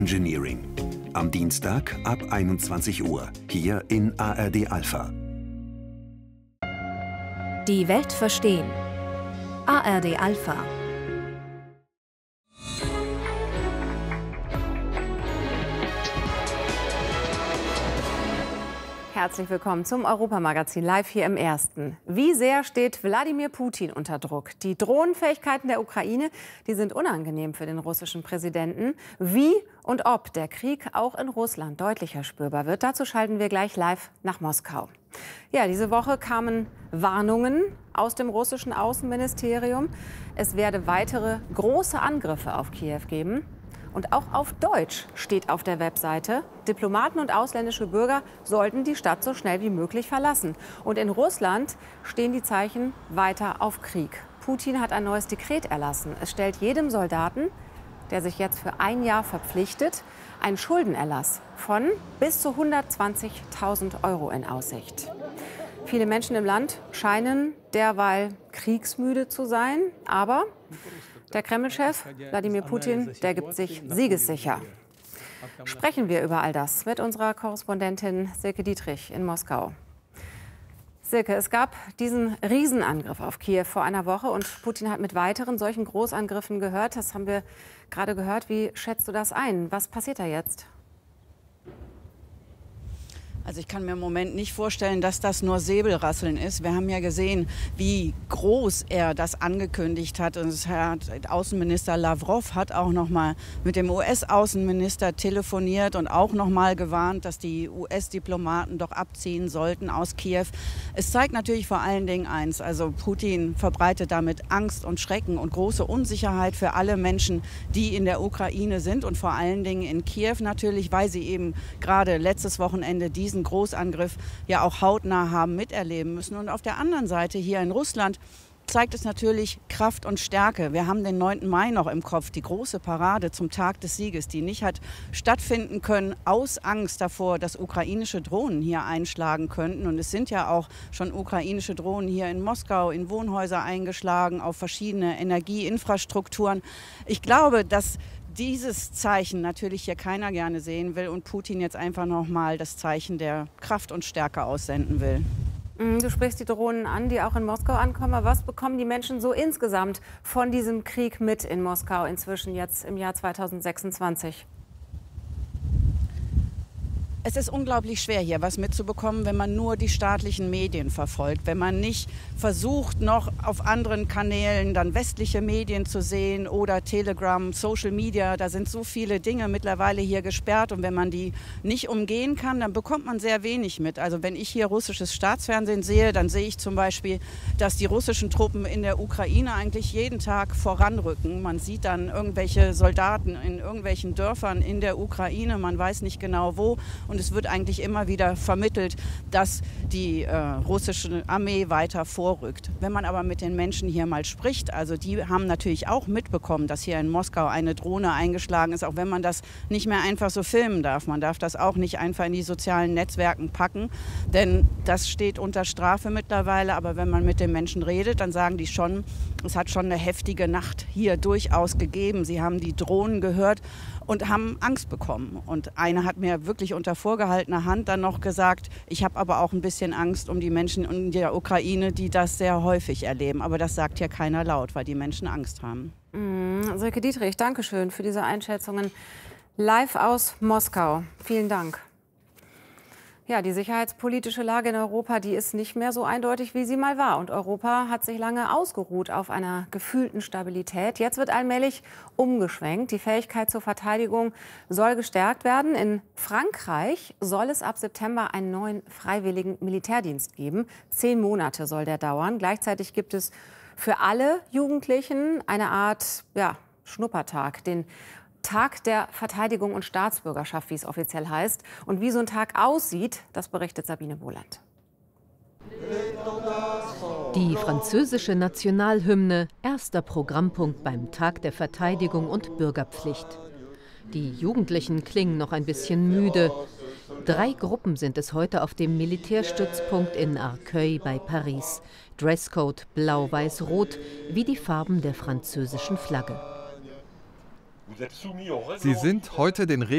Engineering. Am Dienstag ab 21 Uhr, hier in ARD Alpha. Die Welt verstehen. ARD Alpha. Herzlich willkommen zum Europamagazin live hier im Ersten. Wie sehr steht Wladimir Putin unter Druck? Die Drohnenfähigkeiten der Ukraine, die sind unangenehm für den russischen Präsidenten. Wie und ob der Krieg auch in Russland deutlicher spürbar wird, dazu schalten wir gleich live nach Moskau. Ja, diese Woche kamen Warnungen aus dem russischen Außenministerium. Es werde weitere große Angriffe auf Kiew geben. Und auch auf Deutsch steht auf der Webseite, Diplomaten und ausländische Bürger sollten die Stadt so schnell wie möglich verlassen. Und in Russland stehen die Zeichen weiter auf Krieg. Putin hat ein neues Dekret erlassen. Es stellt jedem Soldaten, der sich jetzt für ein Jahr verpflichtet, einen Schuldenerlass von bis zu 120.000 Euro in Aussicht. Viele Menschen im Land scheinen derweil kriegsmüde zu sein, aber der Kreml-Chef Wladimir Putin, der gibt sich siegessicher. Sprechen wir über all das mit unserer Korrespondentin Silke Dietrich in Moskau. Silke, es gab diesen Riesenangriff auf Kiew vor einer Woche und Putin hat mit weiteren solchen Großangriffen gehört. Das haben wir gerade gehört. Wie schätzt du das ein? Was passiert da jetzt? Also ich kann mir im Moment nicht vorstellen, dass das nur Säbelrasseln ist. Wir haben ja gesehen, wie groß er das angekündigt hat. Und Außenminister Lavrov hat auch noch mal mit dem US-Außenminister telefoniert und auch noch mal gewarnt, dass die US-Diplomaten doch abziehen sollten aus Kiew. Es zeigt natürlich vor allen Dingen eins. Also Putin verbreitet damit Angst und Schrecken und große Unsicherheit für alle Menschen, die in der Ukraine sind und vor allen Dingen in Kiew natürlich, weil sie eben gerade letztes Wochenende diesen Großangriff ja auch hautnah haben miterleben müssen. Und auf der anderen Seite hier in Russland zeigt es natürlich Kraft und Stärke. Wir haben den 9. Mai noch im Kopf, die große Parade zum Tag des Sieges, die nicht hat stattfinden können aus Angst davor, dass ukrainische Drohnen hier einschlagen könnten. Und es sind ja auch schon ukrainische Drohnen hier in Moskau in Wohnhäuser eingeschlagen, auf verschiedene Energieinfrastrukturen. Ich glaube, dass dieses Zeichen natürlich hier keiner gerne sehen will und Putin jetzt einfach noch mal das Zeichen der Kraft und Stärke aussenden will. Du sprichst die Drohnen an, die auch in Moskau ankommen. Aber was bekommen die Menschen so insgesamt von diesem Krieg mit in Moskau inzwischen jetzt im Jahr 2026? Es ist unglaublich schwer, hier was mitzubekommen, wenn man nur die staatlichen Medien verfolgt. Wenn man nicht versucht, noch auf anderen Kanälen dann westliche Medien zu sehen oder Telegram, Social Media. Da sind so viele Dinge mittlerweile hier gesperrt. Und wenn man die nicht umgehen kann, dann bekommt man sehr wenig mit. Also wenn ich hier russisches Staatsfernsehen sehe, dann sehe ich zum Beispiel, dass die russischen Truppen in der Ukraine eigentlich jeden Tag voranrücken. Man sieht dann irgendwelche Soldaten in irgendwelchen Dörfern in der Ukraine. Man weiß nicht genau wo. Und es wird eigentlich immer wieder vermittelt, dass die russische Armee weiter vorrückt. Wenn man aber mit den Menschen hier mal spricht, also die haben natürlich auch mitbekommen, dass hier in Moskau eine Drohne eingeschlagen ist, auch wenn man das nicht mehr einfach so filmen darf. Man darf das auch nicht einfach in die sozialen Netzwerken packen, denn das steht unter Strafe mittlerweile. Aber wenn man mit den Menschen redet, dann sagen die schon, es hat schon eine heftige Nacht hier durchaus gegeben. Sie haben die Drohnen gehört und haben Angst bekommen. Und eine hat mir wirklich unter vorgehaltener Hand dann noch gesagt, ich habe aber auch ein bisschen Angst um die Menschen in der Ukraine, die das sehr häufig erleben. Aber das sagt ja keiner laut, weil die Menschen Angst haben. Silke Dietrich, danke schön für diese Einschätzungen. Live aus Moskau. Vielen Dank. Ja, die sicherheitspolitische Lage in Europa, die ist nicht mehr so eindeutig, wie sie mal war. Und Europa hat sich lange ausgeruht auf einer gefühlten Stabilität. Jetzt wird allmählich umgeschwenkt. Die Fähigkeit zur Verteidigung soll gestärkt werden. In Frankreich soll es ab September einen neuen freiwilligen Militärdienst geben. 10 Monate soll der dauern. Gleichzeitig gibt es für alle Jugendlichen eine Art Schnuppertag, den Tag der Verteidigung und Staatsbürgerschaft, wie es offiziell heißt. Und wie so ein Tag aussieht, das berichtet Sabine Boland. Die französische Nationalhymne, erster Programmpunkt beim Tag der Verteidigung und Bürgerpflicht. Die Jugendlichen klingen noch ein bisschen müde. 3 Gruppen sind es heute auf dem Militärstützpunkt in Arcueil bei Paris. Dresscode blau-weiß-rot, wie die Farben der französischen Flagge. Sie sind heute den